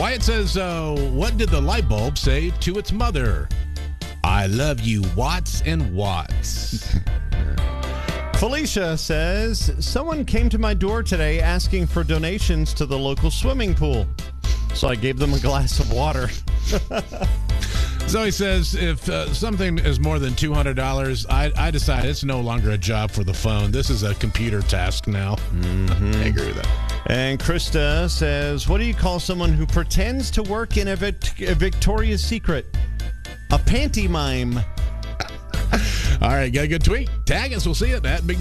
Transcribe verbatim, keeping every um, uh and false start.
Wyatt says, uh, what did the light bulb say to its mother? I love you, Watts and Watts. Felicia says, someone came to my door today asking for donations to the local swimming pool. So I gave them a glass of water. Zoe says, if uh, something is more than two hundred dollars, I, I decide it's no longer a job for the phone. This is a computer task now. Mm-hmm. I agree with that. And Krista says, what do you call someone who pretends to work in a, Vic- a Victoria's Secret? A panty mime. All right, got a good tweet. Tag us. We'll see you at that big